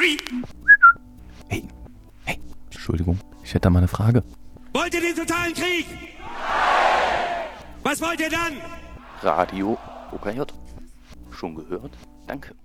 Hey, Entschuldigung, ich hätte da mal eine Frage. Wollt ihr den totalen Krieg? Was wollt ihr dann? Radio OKJ. Schon gehört? Danke.